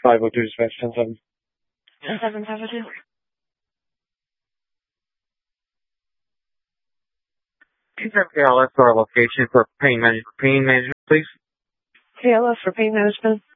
502 dispatch 107. 772. Can you have KLS for our location for pain management, please? KLS for pain management.